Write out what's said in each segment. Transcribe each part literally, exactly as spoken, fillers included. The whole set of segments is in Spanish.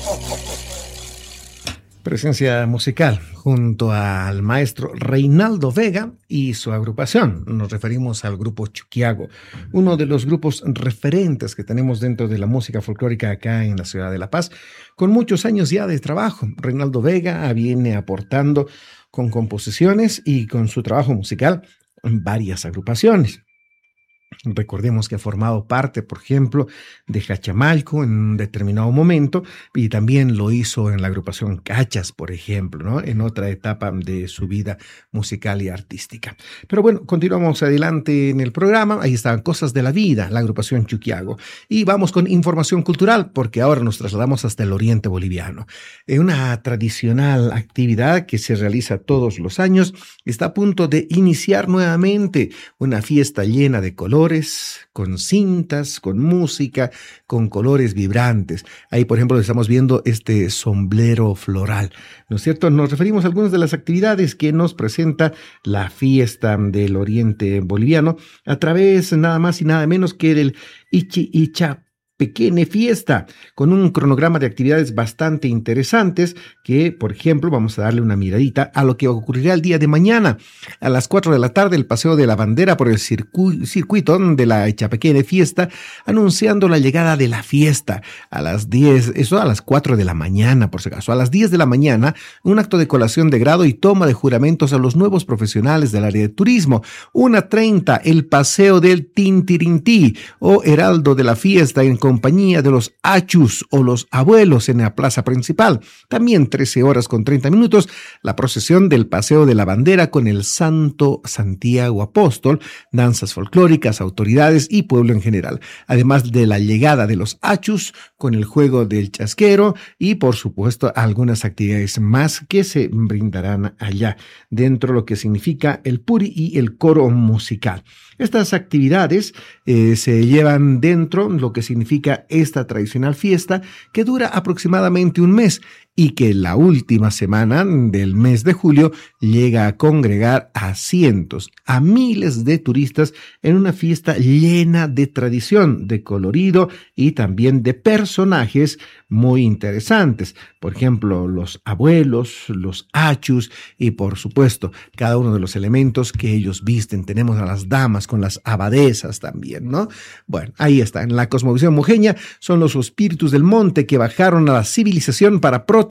Presencia musical junto al maestro Reinaldo Vega y su agrupación. Nos referimos al grupo Chuquiago, uno de los grupos referentes que tenemos dentro de la música folclórica acá en la ciudad de La Paz, con muchos años ya de trabajo. Reinaldo Vega viene aportando con composiciones y con su trabajo musical en varias agrupaciones. Recordemos que ha formado parte, por ejemplo, de Cachamalco en un determinado momento y también lo hizo en la agrupación Cachas, por ejemplo, ¿no? En otra etapa de su vida musical y artística. Pero bueno, continuamos adelante en el programa. Ahí estaban Cosas de la Vida, la agrupación Chuquiago. Y vamos con información cultural, porque ahora nos trasladamos hasta el oriente boliviano. En una tradicional actividad que se realiza todos los años, está a punto de iniciar nuevamente una fiesta llena de colores, con cintas, con música, con colores vibrantes. Ahí, por ejemplo, estamos viendo este sombrero floral, ¿no es cierto? Nos referimos a algunas de las actividades que nos presenta la fiesta del oriente boliviano a través nada más y nada menos que del Ichi Icha Pequeña Fiesta, con un cronograma de actividades bastante interesantes que, por ejemplo, vamos a darle una miradita a lo que ocurrirá el día de mañana. A las cuatro de la tarde, el paseo de la bandera por el circu- circuito de la Ichapequene Fiesta, anunciando la llegada de la fiesta. A las diez, eso a las cuatro de la mañana, por si acaso. A las diez de la mañana, un acto de colación de grado y toma de juramentos a los nuevos profesionales del área de turismo. una treinta, el paseo del Tintirintí o heraldo de la fiesta en compañía de los achus o los abuelos en la plaza principal. También trece horas con treinta minutos, la procesión del paseo de la bandera con el Santo Santiago Apóstol, danzas folclóricas, autoridades y pueblo en general. Además de la llegada de los achus con el juego del chasquero y, por supuesto, algunas actividades más que se brindarán allá dentro de lo que significa el puri y el coro musical. Estas actividades eh, se llevan dentro lo que significa esta tradicional fiesta que dura aproximadamente un mes y que la última semana del mes de julio llega a congregar a cientos, a miles de turistas en una fiesta llena de tradición, de colorido y también de personajes muy interesantes. Por ejemplo, los abuelos, los achus y, por supuesto, cada uno de los elementos que ellos visten. Tenemos a las damas con las abadesas también, ¿no? Bueno, ahí está. En la cosmovisión mojeña son los espíritus del monte que bajaron a la civilización para proteger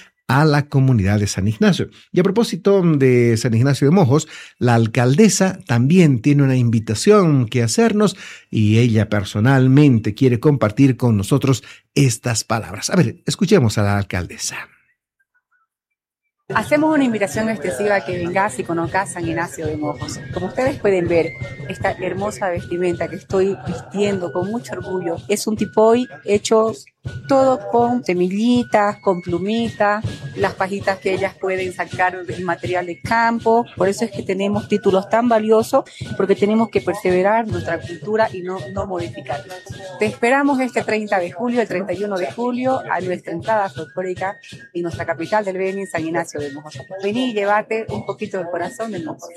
a la comunidad de San Ignacio. Y a propósito de San Ignacio de Mojos, la alcaldesa también tiene una invitación que hacernos y ella personalmente quiere compartir con nosotros estas palabras. A ver, escuchemos a la alcaldesa. Hacemos una invitación extensiva a que vengas y conozcas San Ignacio de Mojos. Como ustedes pueden ver, esta hermosa vestimenta que estoy vistiendo con mucho orgullo es un tipoy hecho todo con semillitas, con plumitas, las pajitas que ellas pueden sacar del material de campo. Por eso es que tenemos títulos tan valiosos, porque tenemos que perseverar nuestra cultura y no, no modificarla. Te esperamos este treinta de julio, el treinta y uno de julio, a nuestra entrada folclórica en nuestra capital del Beni, San Ignacio de Mojos. Vení y llévate un poquito del corazón del Mojos.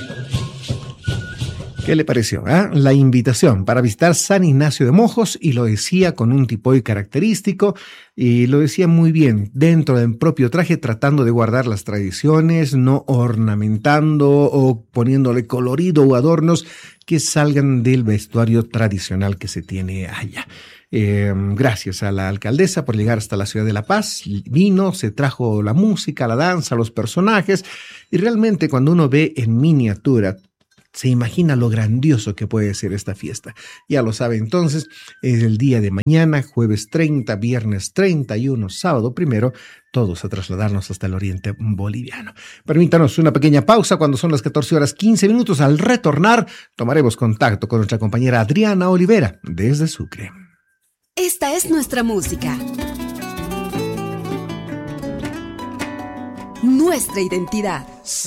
¿Qué le pareció? ¿Eh? La invitación para visitar San Ignacio de Mojos, y lo decía con un tipoy característico y lo decía muy bien dentro del propio traje, tratando de guardar las tradiciones, no ornamentando o poniéndole colorido o adornos que salgan del vestuario tradicional que se tiene allá. Eh, gracias a la alcaldesa por llegar hasta la ciudad de La Paz. Vino, se trajo la música, la danza, los personajes, y realmente cuando uno ve en miniatura se imagina lo grandioso que puede ser esta fiesta. Ya lo sabe entonces, es el día de mañana, jueves treinta, viernes treinta y uno, sábado primero, todos a trasladarnos hasta el oriente boliviano. Permítanos una pequeña pausa cuando son las catorce horas quince minutos. Al retornar, tomaremos contacto con nuestra compañera Adriana Olivera desde Sucre. Esta es nuestra música. Nuestra identidad.